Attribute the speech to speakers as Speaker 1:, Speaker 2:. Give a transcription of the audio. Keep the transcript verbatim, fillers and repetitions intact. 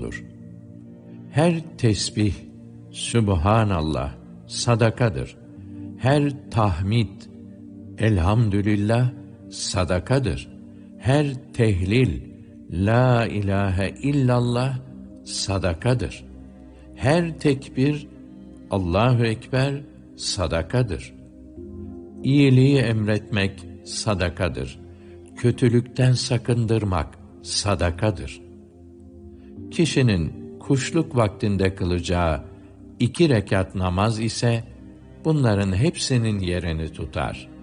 Speaker 1: olur. Her tesbih, Sübhanallah, sadakadır. Her tahmid, Elhamdülillah, sadakadır. Her tehlil, La ilahe illallah, sadakadır. Her tekbir, Allahu Ekber, sadakadır. İyiliği emretmek sadakadır. Kötülükten sakındırmak sadakadır. Kişinin kuşluk vaktinde kılacağı iki rekat namaz ise bunların hepsinin yerini tutar.